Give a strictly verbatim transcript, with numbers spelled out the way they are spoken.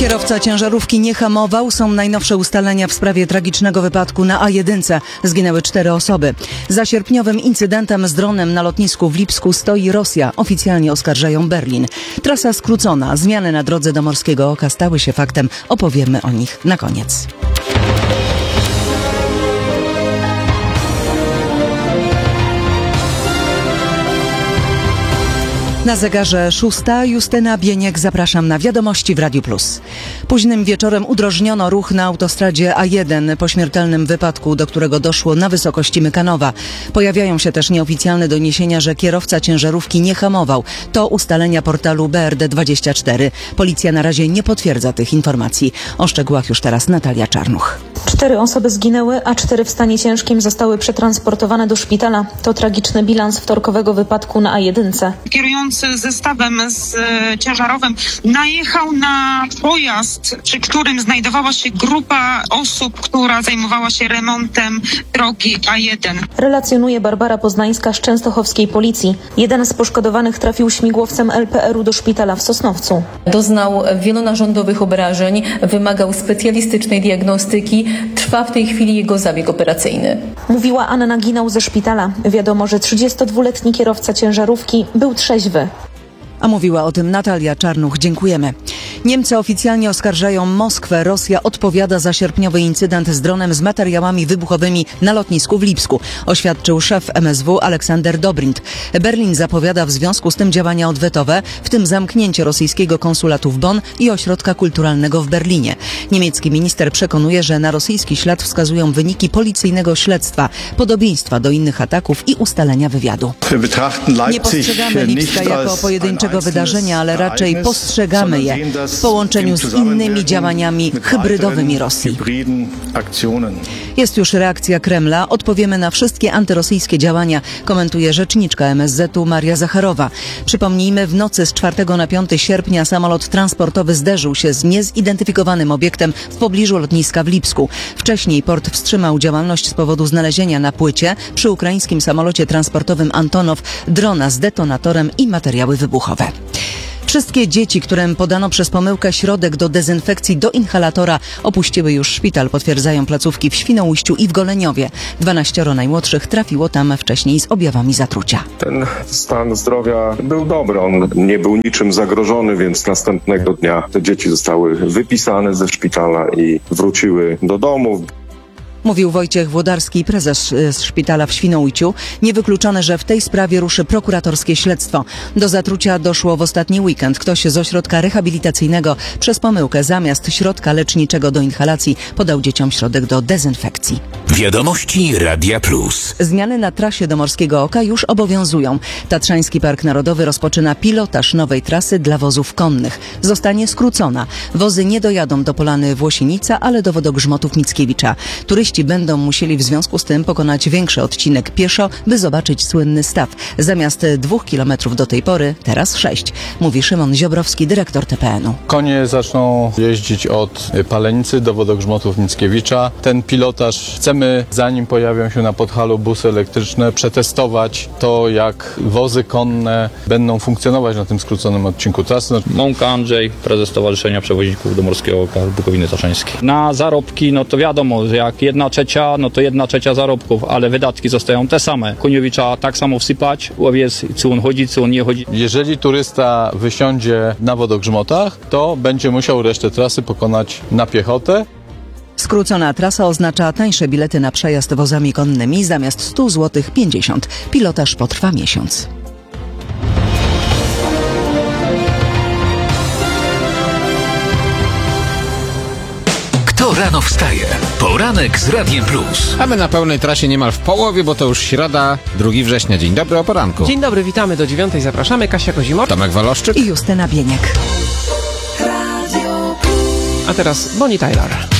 Kierowca ciężarówki nie hamował. Są najnowsze ustalenia w sprawie tragicznego wypadku na A jeden. Zginęły cztery osoby. Za sierpniowym incydentem z dronem na lotnisku w Lipsku stoi Rosja. Oficjalnie oskarżają Berlin. Trasa skrócona. Zmiany na drodze do Morskiego Oka stały się faktem. Opowiemy o nich na koniec. Na zegarze szósta. Justyna Bieniek, zapraszam na Wiadomości w Radiu Plus. Późnym wieczorem udrożniono ruch na autostradzie A jeden po śmiertelnym wypadku, do którego doszło na wysokości Mykanowa. Pojawiają się też nieoficjalne doniesienia, że kierowca ciężarówki nie hamował. To ustalenia portalu B R D dwadzieścia cztery. Policja na razie nie potwierdza tych informacji. O szczegółach już teraz Natalia Czarnuch. Cztery osoby zginęły, a cztery w stanie ciężkim zostały przetransportowane do szpitala. To tragiczny bilans wtorkowego wypadku na A jeden. Kierujący zestawem z e, ciężarowym najechał na pojazd, przy którym znajdowała się grupa osób, która zajmowała się remontem drogi A jeden. Relacjonuje Barbara Poznańska z częstochowskiej policji. Jeden z poszkodowanych trafił śmigłowcem L P R u do szpitala w Sosnowcu. Doznał wielonarządowych obrażeń, wymagał specjalistycznej diagnostyki. Trwa w tej chwili jego zabieg operacyjny. Mówiła Anna Ginał ze szpitala. Wiadomo, że trzydziestodwuletni kierowca ciężarówki był trzeźwy. A mówiła o tym Natalia Czarnuch. Dziękujemy. Niemcy oficjalnie oskarżają Moskwę. Rosja odpowiada za sierpniowy incydent z dronem z materiałami wybuchowymi na lotnisku w Lipsku. Oświadczył szef M S W Aleksander Dobrindt. Berlin zapowiada w związku z tym działania odwetowe, w tym zamknięcie rosyjskiego konsulatu w Bonn i ośrodka kulturalnego w Berlinie. Niemiecki minister przekonuje, że na rosyjski ślad wskazują wyniki policyjnego śledztwa, podobieństwa do innych ataków i ustalenia wywiadu. Nie postrzegamy Lipska jako pojedynczego wydarzenia, ale raczej postrzegamy je w połączeniu z innymi działaniami hybrydowymi Rosji. Jest już reakcja Kremla. Odpowiemy na wszystkie antyrosyjskie działania, komentuje rzeczniczka M S Z u Maria Zacharowa. Przypomnijmy, w nocy z czwartego na piąty sierpnia samolot transportowy zderzył się z niezidentyfikowanym obiektem w pobliżu lotniska w Lipsku. Wcześniej port wstrzymał działalność z powodu znalezienia na płycie przy ukraińskim samolocie transportowym Antonow drona z detonatorem i materiały wybuchowe. Wszystkie dzieci, którym podano przez pomyłkę środek do dezynfekcji do inhalatora, opuściły już szpital, potwierdzają placówki w Świnoujściu i w Goleniowie. Dwanaścioro najmłodszych trafiło tam wcześniej z objawami zatrucia. Ten stan zdrowia był dobry, on nie był niczym zagrożony, więc następnego dnia te dzieci zostały wypisane ze szpitala i wróciły do domów. Mówił Wojciech Włodarski, prezes z szpitala w Świnoujściu. Niewykluczone, że w tej sprawie ruszy prokuratorskie śledztwo. Do zatrucia doszło w ostatni weekend. Ktoś z ośrodka rehabilitacyjnego przez pomyłkę zamiast środka leczniczego do inhalacji podał dzieciom środek do dezynfekcji. Wiadomości Radia Plus. Zmiany na trasie do Morskiego Oka już obowiązują. Tatrzański Park Narodowy rozpoczyna pilotaż nowej trasy dla wozów konnych. Zostanie skrócona. Wozy nie dojadą do Polany Włosienica, ale do wodogrzmotów Mickiewicza. Turyści będą musieli w związku z tym pokonać większy odcinek pieszo, by zobaczyć słynny staw. Zamiast dwóch kilometrów do tej pory, teraz sześć, mówi Szymon Ziobrowski, dyrektor T P N u. Konie zaczną jeździć od Palenicy do wodogrzmotów Mickiewicza. Ten pilotaż chcemy, zanim pojawią się na Podhalu busy elektryczne, przetestować to, jak wozy konne będą funkcjonować na tym skróconym odcinku trasy. Mąka Andrzej, prezes Stowarzyszenia Przewoźników do Morskiego Oka Bukowiny Tatrzańskiej. Na zarobki, no to wiadomo, że jak jedna trzecia, no to jedna trzecia zarobków, ale wydatki zostają te same. Koniowi trzeba tak samo wsypać, łowiec, czy on chodzi, czy on nie chodzi. Jeżeli turysta wysiądzie na wodogrzmotach, to będzie musiał resztę trasy pokonać na piechotę. Skrócona trasa oznacza tańsze bilety na przejazd wozami konnymi, zamiast sto złotych pięćdziesiąt. Pilotaż potrwa miesiąc. Kto rano wstaje? Poranek z Radiem Plus. A my na pełnej trasie niemal w połowie, bo to już środa, drugiego września. Dzień dobry, o poranku. Dzień dobry, witamy do dziewiątej. Zapraszamy. Kasia Kozimor, Tomek Waloszczyk i Justyna Bieniek. A teraz Bonnie Tyler.